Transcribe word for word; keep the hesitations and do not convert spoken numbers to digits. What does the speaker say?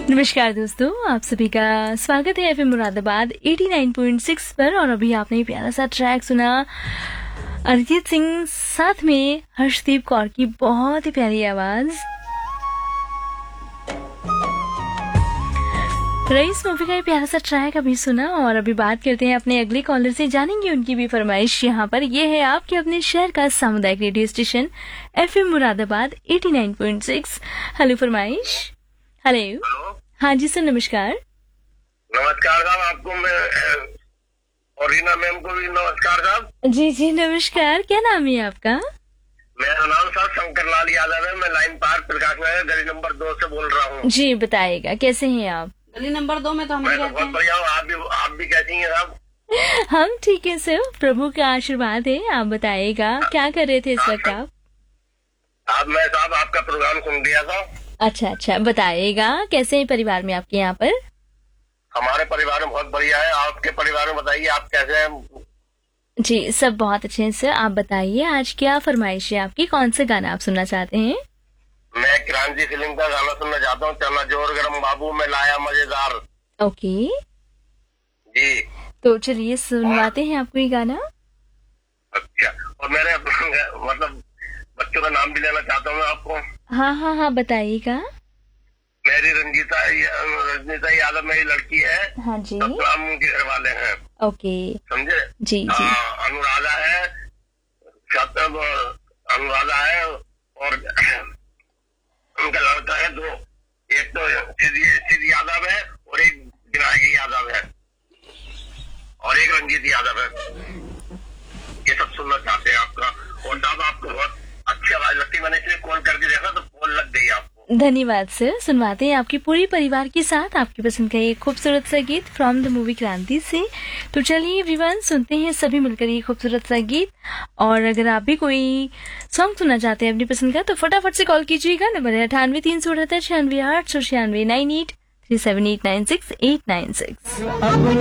नमस्कार दोस्तों, आप सभी का स्वागत है एफएम मुरादाबाद नवासी पॉइंट छह पर। और अभी आपने प्यारा सा ट्रैक सुना अरिजीत सिंह साथ में हर्षदीप कौर की बहुत ही प्यारी आवाज। रईस मूवी का ये प्यारा सा ट्रैक अभी सुना और अभी बात करते हैं अपने अगले कॉलर से, जानेंगे उनकी भी फरमाइश। यहाँ पर ये है आपके अपने शहर का सामुदायिक रेडियो स्टेशन एफएम मुरादाबाद नवासी पॉइंट छह। हेलो फरमाइश। हेलो। हेलो। हाँ जी सर, नमस्कार। नमस्कार साहब, आपको मैं और रीना मैम को भी नमस्कार साहब। जी जी नमस्कार, क्या नाम है आपका? मेरा नाम साहब शंकर लाल यादव है। मैं लाइन पार्क प्रकाश नगर गली नंबर दो से बोल रहा हूँ। जी बताइएगा, कैसे हैं आप? गली नंबर दो में तो हम मैं तो रहते बहुत हैं। बढ़िया हूँ। आप भी आप भी कैसी हैं साहब? हम ठीक है सर, प्रभु का आशीर्वाद है। आप बताइएगा क्या कर रहे थे इस वक्त आप? आप मैं साहब आपका प्रोग्राम सुन दिया था। अच्छा अच्छा, बताइएगा कैसे हैं परिवार में आपके यहाँ पर? हमारे परिवार में बहुत बढ़िया है। आपके परिवार में बताइए आप कैसे हैं? जी सब बहुत अच्छे हैं सर। आप बताइए आज क्या फरमाइश है आपकी, कौन सा गाना आप सुनना चाहते हैं? मैं क्रांति फिल्म का गाना सुनना चाहता हूँ, चना जोर गरम बाबू में लाया मजेदार। ओके, जी तो चलिए सुनवाते हैं आपको ये गाना। अच्छा, और मेरे मतलब बच्चों का नाम भी लेना चाहता हूँ मैं आपको। हाँ हाँ हाँ बताइएगा। मेरी रंजीता रंजीता यादव मेरी लड़की है। हाँ जी। सतराम के घर वाले हैं। ओके। समझे? जी जी। हाँ, अनुराधा है, सतब अनुराधा है और उनका लड़का है दो। एक तो सिद्धि सिद्धि यादव है और एक विनायक यादव है और एक रंजीत यादव है। ये सब सुनना चाहते हैं आपका। और साहब आपको बहुत अच्छी आवाज लगती है, मैंने इसलिए कॉल करके देखा तो कॉल लग गई आपको। धन्यवाद सर। सुनवाते हैं आपकी पूरी परिवार के साथ आपकी पसंद का एक खूबसूरत सा गीत फ्रॉम द मूवी क्रांति से। तो चलिए एवरीवन, सुनते हैं सभी मिलकर ये खूबसूरत सा गीत। और अगर आप भी कोई सॉन्ग सुनना चाहते हैं अपनी पसंद का तो फटाफट से कॉल कीजिएगा। नंबर है अठानवे तीन सौ अठहत्तर छियानवे आठ सौ छियानवे nine eight three seven eight nine six eight nine six.